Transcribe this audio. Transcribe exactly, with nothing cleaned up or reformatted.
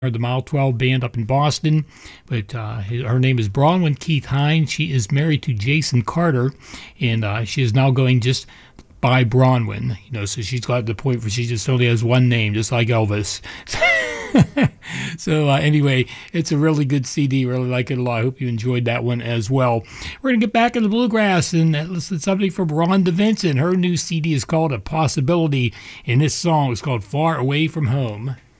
the Mile twelve band up in Boston, but uh, her name is Bronwyn Keith Hines. She is married to Jason Carter, and uh, she is now going just by Bronwyn. You know, so she's got to the point where she just only has one name, just like Elvis. So uh, anyway, it's a really good C D. Really like it a lot. I hope you enjoyed that one as well. We're going to get back in the bluegrass and listen to something from Rhonda Vincent. Her new C D is called A Possibility, and this song is called Far Away from Home.